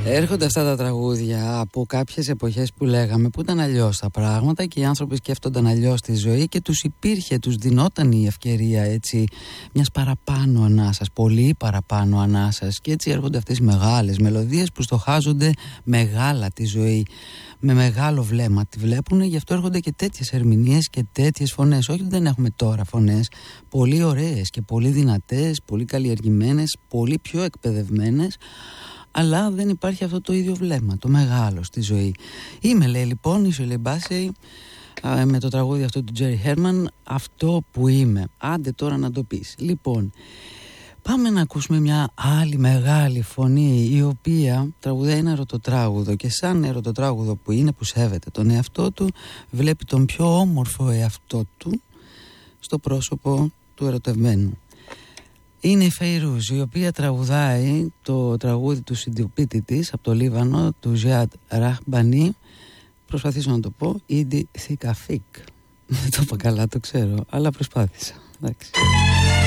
Έρχονται αυτά τα τραγούδια από κάποιες εποχές που λέγαμε που ήταν αλλιώς τα πράγματα και οι άνθρωποι σκέφτονταν αλλιώς τη ζωή και τους υπήρχε, τους δινόταν η ευκαιρία έτσι μιας παραπάνω ανάσας, πολύ παραπάνω ανάσας, και έτσι έρχονται αυτές οι μεγάλες μελωδίες που στοχάζονται μεγάλα τη ζωή, με μεγάλο βλέμμα τη βλέπουν, γι' αυτό έρχονται και τέτοιες ερμηνείες και τέτοιες φωνές. Όχι ότι δεν έχουμε τώρα φωνές, πολύ ωραίες και πολύ δυνατές, πολύ καλλιεργημένες, πολύ πιο εκπαιδευμένες, αλλά δεν υπάρχει αυτό το ίδιο βλέμμα, το μεγάλο στη ζωή. Είμαι, λέει λοιπόν, η Shirley Bassey, με το τραγούδι αυτό του Jerry Herman, αυτό που είμαι. Άντε τώρα να το πεις. Λοιπόν, πάμε να ακούσουμε μια άλλη μεγάλη φωνή, η οποία τραγουδάει ένα ερωτοτράγουδο και σαν ερωτοτράγουδο που είναι, που σέβεται τον εαυτό του, βλέπει τον πιο όμορφο εαυτό του στο πρόσωπο του ερωτευμένου. Είναι η Φεϊρούζ, η οποία τραγουδάει το τραγούδι του συντοπίτη της από το Λίβανο, του Ζιάντ Ραχμπανί. Προσπαθήσω να το πω, Ίντι Θικαφίκ. Δεν το είπα καλά, το ξέρω, αλλά προσπάθησα. Εντάξει.